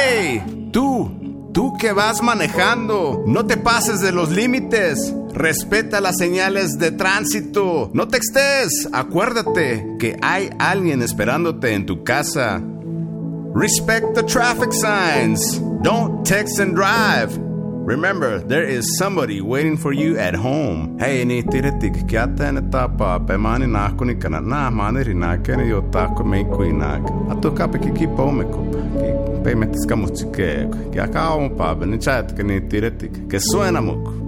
Hey, tú que vas manejando, no te pases de los límites. Respeta las señales de tránsito. No textes. Acuérdate que hay alguien esperándote en tu casa. Respect the traffic signs. Don't text and drive. Remember, there is somebody waiting for you at home. Hey, ni tiretik kiata na tapa pe mani na kuni kana na mani rina kene yo tako me kuinak. Atu kape ki pomeko. Ki pe metis kamuchike. Ki akao pa ben chat que ni tiretik que suena mucho.